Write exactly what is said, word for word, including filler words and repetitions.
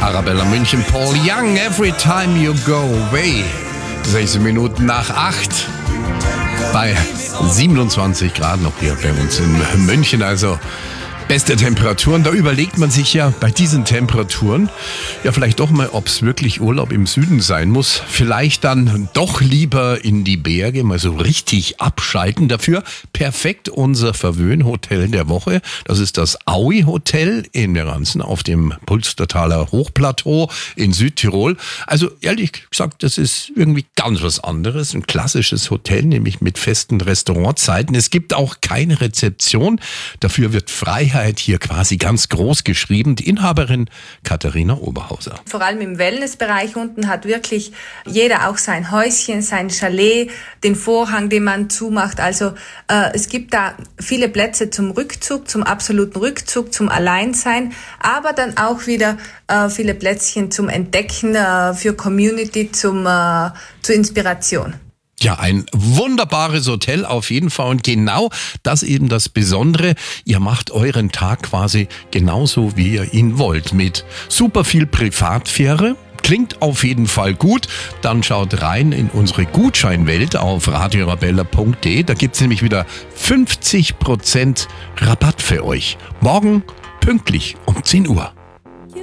Arabella München, Paul Young, Every Time You Go Away. sechzehn Minuten nach acht. Bei siebenundzwanzig Grad noch hier bei uns in München, also beste Temperaturen. Da überlegt man sich ja bei diesen Temperaturen ja vielleicht doch mal, ob es wirklich Urlaub im Süden sein muss. Vielleicht dann doch lieber in die Berge, mal so richtig abschalten. Dafür perfekt unser Verwöhnhotel der Woche. Das ist das Aui Hotel in der Ranzen auf dem Pulstertaler Hochplateau in Südtirol. Also ehrlich gesagt, das ist irgendwie ganz was anderes. Ein klassisches Hotel, nämlich mit festen Restaurantzeiten. Es gibt auch keine Rezeption. Dafür wird Freiheit hier quasi ganz groß geschrieben. Die Inhaberin Katharina Oberhauser. Vor allem im Wellnessbereich unten hat wirklich jeder auch sein Häuschen, sein Chalet, den Vorhang, den man zumacht. Also äh, es gibt da viele Plätze zum Rückzug, zum absoluten Rückzug, zum Alleinsein, aber dann auch wieder äh, viele Plätzchen zum Entdecken, äh, für Community, zum, äh, zur Inspiration. Ja, ein wunderbares Hotel auf jeden Fall und genau das eben das Besondere. Ihr macht euren Tag quasi genauso, wie ihr ihn wollt, mit super viel Privatfähre. Klingt auf jeden Fall gut. Dann schaut rein in unsere Gutscheinwelt auf radiorabella punkt de. Da gibt's nämlich wieder fünfzig Prozent Rabatt für euch. Morgen pünktlich um zehn Uhr.